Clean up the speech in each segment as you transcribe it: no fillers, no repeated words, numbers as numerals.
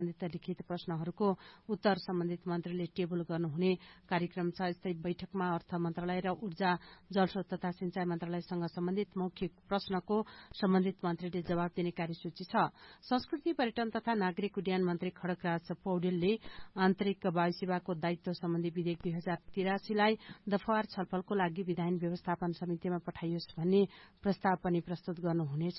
सम्बन्धित लिखित प्रश्नहरूको उत्तर सम्बन्धित मन्त्रीले टेबल गर्नुहुने कार्यक्रम छ। यस्तै बैठकमा अर्थ मन्त्रालय र ऊर्जा जलस्रोत तथा सिंचाई मन्त्रालयसँग सम्बन्धित मौखिक प्रश्नको सम्बन्धित मन्त्रीले जवाब दिने कार्यसूची छ। संस्कृति पर्यटन तथा नागरिक उड्डयन मन्त्री खड्गराज पौडेलले आन्तरिक वायु सेवाको दायित्व सम्बन्धी विधेयक 2083 लाई दफावार छलफलको लागि विधायन व्यवस्थापन समितिमा पठाइयोस् भन्ने प्रस्ताव पनि प्रस्तुत गर्नुहुनेछ।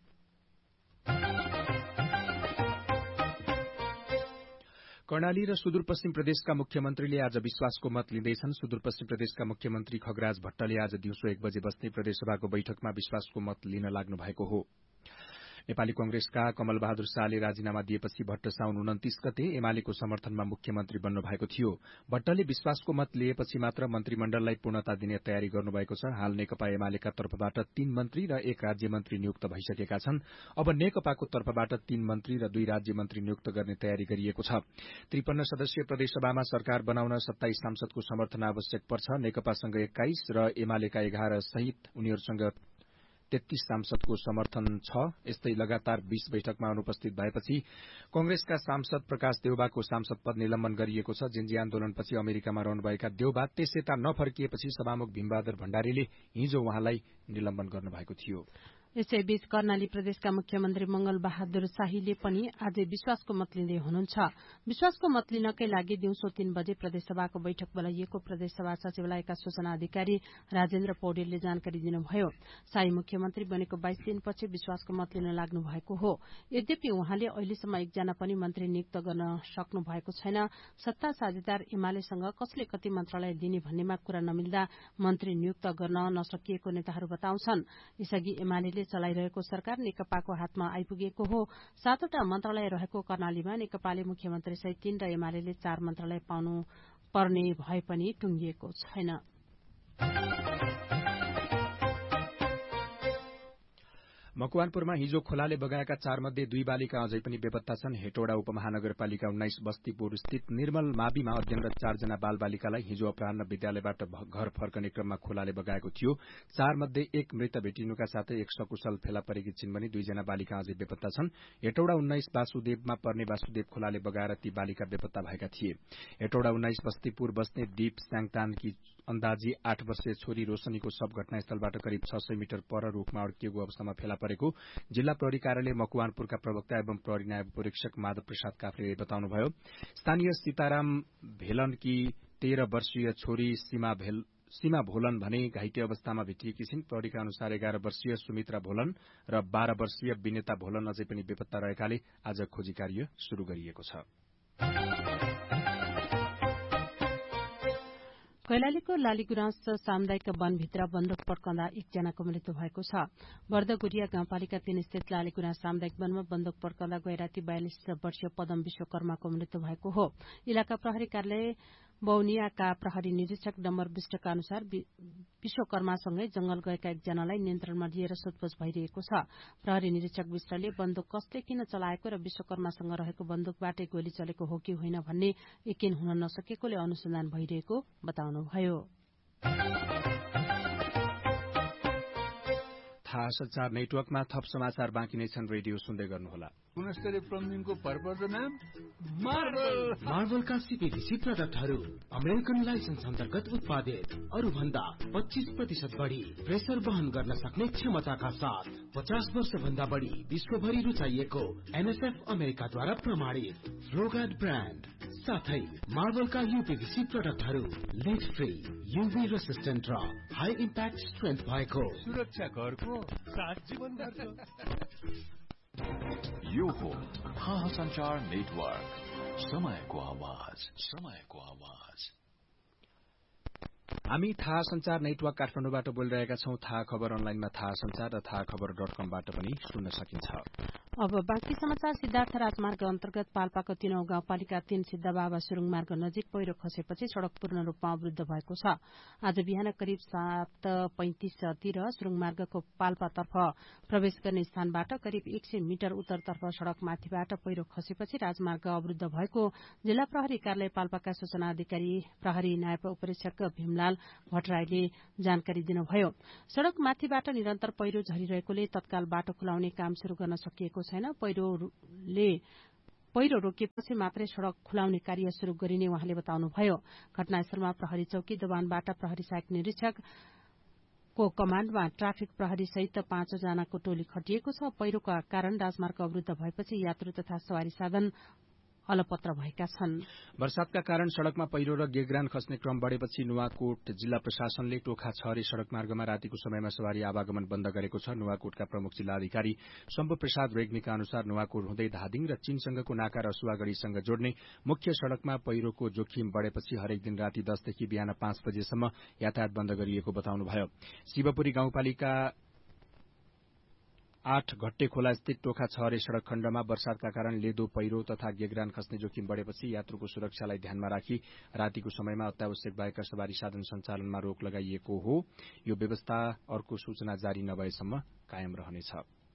कर्णाली र सुदूरपश्चिम प्रदेशका मुख्यमन्त्रीले आज विश्वासको मत लिँदैछन्। सुदूरपश्चिम प्रदेशका मुख्यमन्त्री खगराज भट्टले आज दिउँसो 1 बजे बस्ने प्रदेशसभाको बैठकमा विश्वासको मत लिन लाग्नु भएको हो। नेपाली कंग्रेसका कमल बहादुर शाहले राजीनामा दिएपछि भट्ट साउन 29 गते एमालेको समर्थनमा मुख्यमन्त्री बन्नु भएको थियो। भट्टले विश्वासको मत लिएपछि मात्र मन्त्रीमण्डललाई पूर्णता दिने तयारी गर्नुभएको छ। हाल नेकपा एमालेका तर्फबाट 3 मन्त्री र 1 राज्यमन्त्री नियुक्त भइसकेका छन्। अब नेकपाको तर्फबाट 3 मन्त्री र 2 राज्यमन्त्री नियुक्त गर्ने तयारी गरिएको छ। 53 सदस्यीय प्रदेशसभामा सरकार बनाउन 27 सांसदको समर्थन आवश्यक पर्छ। नेकपासँग 21 र एमालेका 11 सहित उनीहरूसँग 33 सांसदको समर्थन छ। यस्तै लगातार 20 बैठकमा अनुपस्थित भएपछि कंग्रेसका सांसद प्रकाश देउबाको सांसद पद निलम्बन गरिएको छ। जिन्जी आन्दोलनपछि अमेरिकामा रहनुभएका देउबा त्यसयता नफर्किएपछि सभामुख भीमबहादुर भण्डारीले हिजो उहाँलाई निलम्बन गर्नुभएको थियो। यसैबीच कर्णाली प्रदेशका मुख्यमन्त्री मंगल बहादुर शाहीले पनि आज विश्वासको मत लिँदै हुनुहुन्छ। विश्वासको मत लिनकै लागि दिउँसो 3 बजे प्रदेशसभाको बैठक बोलाइएको प्रदेशसभा सचिवालयका सूचना अधिकारी राजेन्द्र पौडेलले जानकारी दिनुभयो। शाही मुख्यमन्त्री बनेको 22 दिनपछि विश्वासको मत लिन लाग्नु भएको हो। यद्यपि उहाँले अहिलेसम्म एकजना पनि मन्त्री नियुक्त गर्न सक्नु भएको छैन। सत्ता साझेदार एमालेसँग कसले कति मन्त्रालय दिने भन्नेमा कुरा नमिल्दा मन्त्री नियुक्त गर्न नसकिएको नेताहरू बताउँछन्। यसअघि एमाले चलाइरहेको सरकार नेकपाको हातमा आइपुगेको हो। 7वटा मन्त्रालय रहेको कर्णालीमा नेकपाले मुख्यमन्त्री सहित 3 र एमाले 4 मन्त्रालय पाउनु पर्ने भए पनि टुंगिएको छैन। मकवानपुरमा हिजो खोलाले बगाएका 4 मध्ये 2 बालिका अझै पनि बेपत्ता छन्। हेटौडा उपमहानगरपालिका 19 बस्तीपुर स्थित निर्मल माविमा अध्ययनरत 4 जना बालबालिकालाई हिजो अपराह्न विद्यालयबाट घर फर्कने क्रममा खोलाले बगाएको थियो। 4 मध्ये 1 मृत भेटिनुका साथै 1 सकुशल फेला परेकी छिन् भने 2 जना बालिका अझै बेपत्ता छन्। हेटौडा 19 वासुदेवमा पर्ने वासुदेव खोलाले बगाएर ती बालिका बेपत्ता भएका थिए। हेटौडा 19 बस्तीपुर बस्ने दीप स्याङतानकी अन्दाजी 8 वर्षीय छोरी रोशनीको शव घटनास्थलबाट करिब 600 मिटर पर रूखमा अड्किएको अवस्थामा फेला परेको जिल्ला प्रहरी कार्यालय मकवानपुरका प्रवक्ता एवं प्रहरी नायब परीक्षक माधव प्रसाद काफ्लेले बताउनुभयो। स्थानीय सीताराम भेलनकी 13 वर्षीय छोरी सीमा भोलन भने घाइते अवस्थामा भेटिएकी छिन्। प्रहरीका अनुसार 11 वर्षीय सुमित्रा भोलन र 12 वर्षीय विनेता भोलन अझै पनि बेपत्ता रहेकाले आज खोजी कार्य शुरू गरिएको छ। कैलालीको लालीगुराँस सामुदायिक वनभित्र बन्दुक पड्काउँदा 1 जनाको मृत्यु भएको छ। बर्दगुरिया गाउँपालिका 3 स्थित लालीगुराँस सामुदायिक वनमा बन्दुक पड्काउँदा गए राति 42 वर्षीय पदम विश्वकर्माको मृत्यु भएको हो। इलाका प्रहरी कार्यालय बौनियाका प्रहरी निरीक्षक डम्बर विष्टका अनुसार विश्वकर्मासँगै जंगल गएका 1 जनालाई नियन्त्रणमा लिएर सोधपुछ भइरहेको छ। प्रहरी निरीक्षक विष्टले बन्दुक कसले किन चलाएको र विश्वकर्मासँग रहेको बन्दुकबाटै गोली चलेको हो कि होइन भन्ने यकिन हुन नसकेकोले अनुसन्धान भइरहेको बताउनुभयो। थाहा संचार नेटवर्कमा थप समाचार बाँकी नै छन्। रेडियो सुन्दै गर्नुहोला। गुणस्तरीय प्लम्बिङको भरपर्दो नाम मार्बल। मार्बलका सीपीभीसी प्रोडक्टहरू अमेरिकन लाइसेन्स अन्तर्गत उत्पादित, अरू भन्दा 25% बढी प्रेसर वहन गर्न सक्ने क्षमताका साथ 50 वर्ष भन्दा बढी विश्वभरि रुचाइएको एनएसएफ अमेरिकाद्वारा प्रमाणित फ्लोगार्ड ब्रान्ड साथै मार्बलका यूपीभीसी प्रोडक्टहरू लिड फ्री, यूभी रेसिस्टेन्ट र हाई इम्प्याक्ट स्ट्रेन्थ भएको सुरक्षा घरको साथ जीवन गर्छ। यो हो थाहा संचार नेटवर्क, समयको आवाज, समयको आवाज। हामी थाहा संचार नेटवर्क काठमाडौँबाट बोलिरहेका छौं। थाहा खबर अनलाइनमा थाहा संचार र थाहा खबर.com-बाट पनि सुन्न सकिन्छ। अब बाँकी समाचार। सिद्धार्थ राजमार्ग अन्तर्गत पाल्पाको 3औं गाउँपालिका 3 सिद्धबाबा सुरुङ मार्ग नजिक पहिरो खसेपछि सड़क पूर्ण रूपमा अवरुद्ध भएको छ। आज बिहान करिब 7:35 तिर सुरुङ मार्गको पाल्पातर्फ प्रवेश गर्ने स्थानबाट करिब 100 मिटर उत्तरतर्फ सड़क माथिबाट पहिरो खसेपछि राजमार्ग अवरुद्ध भएको जिल्ला प्रहरी कार्यालय पाल्पाका सूचना अधिकारी प्रहरी नायब उपरीक्षक भीमलाल भट्टराईले जानकारी दिनुभयो। सड़क माथिबाट निरन्तर पहिरो झरिरहेकोले तत्काल बाटो खुलाउने काम शुरू गर्न सकिएको छैन। पहिरोले पहिरो रोकिएपछि मात्रै सड़क खुलाउने कार्य शुरू गरिने उहाँले बताउनुभयो। घटनास्थलमा प्रहरी चौकी दोभानबाट प्रहरी सहायक निरीक्षक को कमाण्डमा ट्राफिक प्रहरी सहित 5 जनाको टोली खटिएको छ। पहिरोका कारण राजमार्ग अवरूद्ध भएपछि यात्रु तथा सवारी साधन अलपत्र भएका छन्। वर्षातका कारण सड़कमा पहिरो र गेग्रान खस्ने क्रम बढ़ेपछि नुवाकोट जिल्ला प्रशासनले टोखा छहरे सड़क मार्गमा रातिको समयमा सवारी आवागमन बन्द गरेको छ। नुवाकोटका प्रमुख जिल्लाधिकारी शम्भु प्रसाद रेग्मीका अनुसार नुवाकोट हुँदै धादिङ र चीनसँगको नाका रसुवागढ़ीसँग जोड्ने मुख्य सड़कमा पहिरोको जोखिम बढ़ेपछि हरेक दिन राति 10 देखि बिहान 5 बजेसम्म यातायात बन्द गरिएको बताउनुभयो। शिवपुरी गाउँपालिका 8 घट्टे खोला स्थित टोखा छहरे सड़क खण्डमा वर्षातका कारण लेदो पहिरो तथा गेग्रान खस्ने जोखिम बढ़ेपछि यात्रुको सुरक्षालाई ध्यानमा राखी रातिको समयमा अत्यावश्यक भएका सवारी साधन सञ्चालनमा रोक लगाइएको हो। यो व्यवस्था अर्को सूचना जारी नभएसम्म कायम रहनेछ।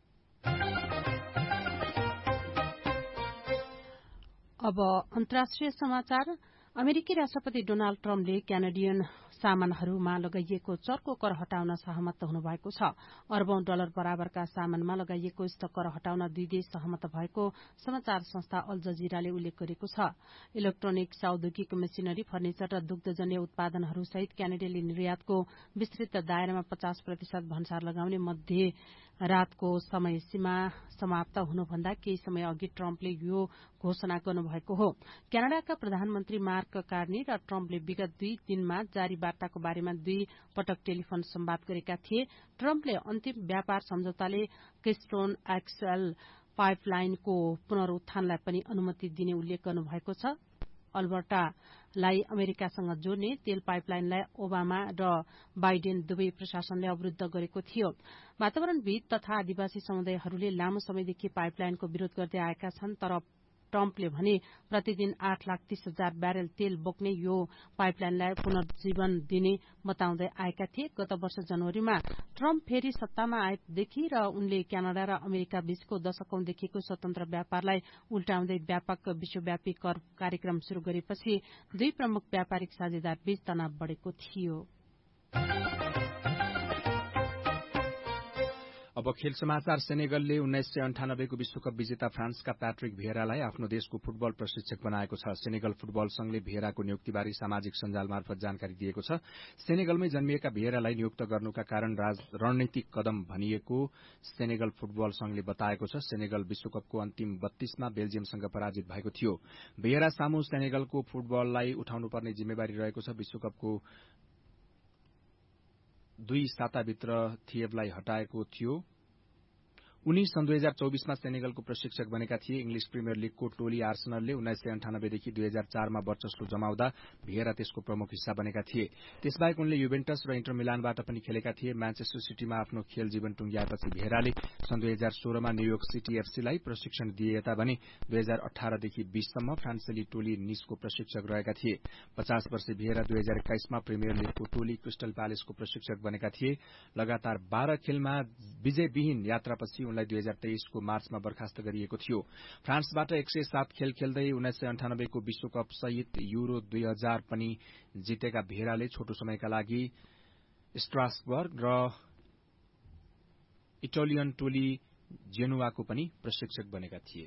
अब अन्तर्राष्ट्रिय समाचार। अमेरिकी राष्ट्रपति डोनाल्ड ट्रम्पले क्यानाडियन सामानहरूमा लगाइएको चर्को कर हटाउन सहमत हुनुभएको छ। अरबौं डलर बराबरका सामानमा लगाइएको यस्तो कर हटाउन दुई देश सहमत भएको समाचार संस्था अल जजीराले उल्लेख गरेको छ। इलेक्ट्रोनिक्स, औद्योगिक मेसिनरी, फर्निचर र दुग्धजन्य उत्पादनहरूसहित क्यानाडाले निर्यातको विस्तृत दायरामा 50% भन्सार लगाउने मध्य रातको समय सीमा समाप्त हुनुभन्दा केही समय अघि ट्रम्पले यो घोषणा गर्नुभएको हो। क्यानाडाका प्रधानमन्त्री मार्क कार्नी र ट्रम्पले विगत 2 दिनमा जारी वार्ताको बारेमा 2 पटक टेलिफोन संवाद गरेका थिए। ट्रम्पले अन्तिम व्यापार सम्झौताले केस्टोन एक्सएल पाइपलाइनको पुनरुत्थानलाई पनि अनुमति दिने उल्लेख गर्नुभएको छ। अल्बर्टालाई अमेरिकासँग जोड्ने तेल पाइपलाइनलाई ओबामा र बाइडेन दुवै प्रशासनले अवरूद्ध गरेको थियो। वातावरणविद तथा आदिवासी समुदायहरूले लामो समयदेखि पाइपलाइनको विरोध गर्दै आएका छन्, तर ट्रम्पले भने प्रतिदिन 8,30,000 ब्यारेल तेल बोक्ने यो पाइपलाइनलाई पुनर्जीवन दिने बताउँदै आएका थिए। गत वर्ष जनवरीमा ट्रम्प फेरि सत्तामा आएदेखि र उनले क्यानाडा र अमेरिका बीचको दशकौंदेखिको स्वतन्त्र व्यापारलाई उल्टाउँदै व्यापक विश्वव्यापी कर कार्यक्रम शुरू गरेपछि 2 प्रमुख व्यापारिक साझेदार बीच तनाव बढ़ेको थियो। अब खेल समाचार। सेनेगलले 1998 को विश्वकप विजेता फ्रान्सका प्याट्रिक भिएरालाई आफ्नो देशको फुटबल प्रशिक्षक बनाएको छ। सेनेगल फुटबल संघले भिएराको नियुक्तिबारे सामाजिक सञ्जाल मार्फत जानकारी दिएको छ। सेनेगलमै जन्मिएका भिएरालाई नियुक्त गर्नुका कारण रणनीतिक कदम भनिएको सेनेगल फुटबल संघले बताएको छ। सेनेगल विश्वकपको अन्तिम 32 मा बेल्जियमसँग पराजित भएको थियो। भिएरा सामु सेनेगलको फुटबललाई उठाउनुपर्ने जिम्मेवारी रहेको छ। विश्वकपको 2 साताभित्र थिएबलाई हटाएको थियो। उनी सन् 2024 मा सेनेगलको प्रशिक्षक बनेका थिए। इंग्लिश प्रिमियर लीगको टोली आर्सेनलले 1998 देखि 2004 मा वर्चस्व जमाउँदा भिएरा त्यसको प्रमुख हिस्सा बनेका थिए। त्यसबाहेक उनले युभेन्टस र इन्टर मिलानबाट पनि खेलेका थिए। म्यानचेस्टर सिटीमा आफ्नो खेल जीवन टुंग्याएपछि भिएराले सन् 2016 मा न्यूयोर्क सिटी एफसीलाई प्रशिक्षण दिए भने 2018 देखि 20 सम्म फ्रान्सेली टोली निसको प्रशिक्षक रहेका थिए। 50 वर्षे भिएरा 2021 मा प्रिमियर लीगको टोली क्रिस्टल प्यालेसको प्रशिक्षक बनेका थिए। लगातार 12 खेलमा विजयविहीन यात्रापछि उनलाई 2023 को मार्चमा बर्खास्त गरिएको थियो। फ्रान्सबाट 107 खेल खेल्दै 1998 को विश्वकप सहित यूरो 2000 पनि जितेका भिएराले छोटो समयका लागि स्ट्रासबर्ग र इटालियन टोली जेनुवाको पनि प्रशिक्षक बनेका थिए।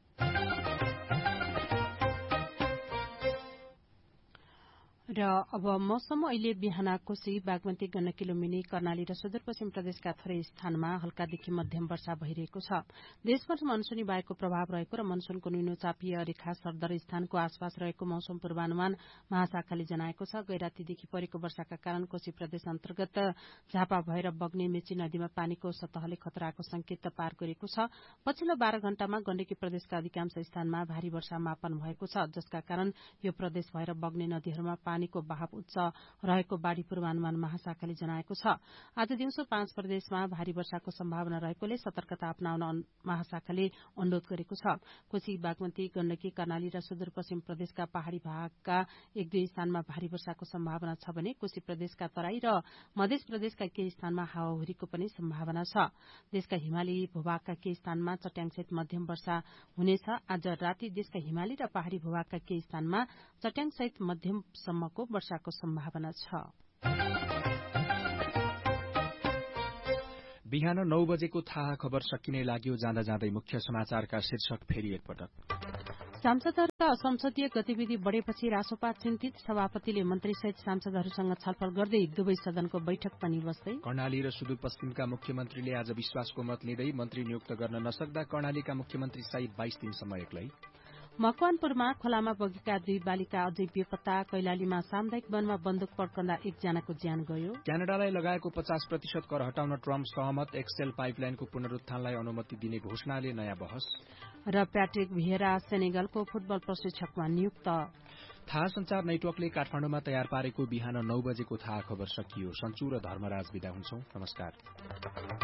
र अब मौसम। अहिले बिहान कोशी, बागमती, गण्डकी, लुम्बिनी, कर्णाली र सुदूरपश्चिम प्रदेशका थोरै स्थानमा हल्कादेखि मध्यम वर्षा भइरहेको छ। देशभर मनसूनी वायुको प्रभाव रहेको र मनसूनको न्यूनचापीय रेखा सरदर स्थानको आसपास रहेको मौसम पूर्वानुमान महाशाखाले जनाएको छ। गैरातीदेखि परेको वर्षाका कारण कोशी प्रदेश अन्तर्गत झापा भएर बग्ने मेची नदीमा पानीको सतहले खतराको संकेत पार गरेको छ। पछिल्लो 12 घण्टामा गण्डकी प्रदेशका अधिकांश स्थानमा भारी वर्षा मापन भएको छ, जसका कारण यो प्रदेश भएर बग्ने नदीहरूमा पानीको बहाव उच्च रहेको बाढ़ी पूर्वानुमान महाशाखाले जनाएको छ। आज दिउँसो 5 प्रदेशमा भारी वर्षाको सम्भावना रहेकोले सतर्कता अपनाउन महाशाखाले अनुरोध गरेको छ। कोशी, बागमती, गण्डकी, कर्णाली र सुदूरपश्चिम प्रदेशका पहाड़ी भागका 1-2 स्थानमा भारी वर्षाको सम्भावना छ भने कोशी प्रदेशका तराई र मध्य प्रदेशका केही स्थानमा हावाहुरीको पनि सम्भावना छ। देशका हिमाली भूभागका केही स्थानमा चट्याङसहित मध्यम वर्षा हुनेछ। आज राति देशका हिमाली र पहाड़ी भूभागका केही स्थानमा चट्याङसहित मध्यमसम्मको वर्षाको सम्भावना छ। बिहान 9 बजेको थाहा खबर सकिने लाग्यो। जाँदा जाँदै मुख्य समाचारका शीर्षक फेरि एकपटक। सांसदहरूका असंसदीय गतिविधि बढ़ेपछि रासोपा चिन्तित सभापतिले मन्त्रीसहित सांसदहरूसँग छलफल गर्दै दुवै सदनको बैठक पनि बस्दै कर्णाली र सुदूरपश्चिमका मुख्यमन्त्रीले आज विश्वासको मत लिँदै मन्त्री नियुक्त गर्न नसक्दा कर्णालीका मुख्यमन्त्री सहित 22 दिनसम्म एक्लै मकवानपुरमा खोलामा बगेका 2 बालिका अझै बेपत्ता कैलालीमा सामुदायिक वनमा बन्दुक पड्कँदा एकजनाको ज्यान गयो क्यानाडालाई लगाएको 50% कर हटाउन ट्रम्प सहमत एक्सेल पाइपलाइनको पुनरुत्थानलाई अनुमति दिने घोषणाले नयाँ बहस र प्याट्रिक भिएरा सेनेगलको फुटबल प्रशिक्षकमा नियुक्त थाहा संचार नेटवर्कले काठमाडौँमा तयार पारेको बिहान 9 बजेको थाहा खबर सकियो। सन्चु र धर्मराज बिदा हुन्छौं। नमस्कार।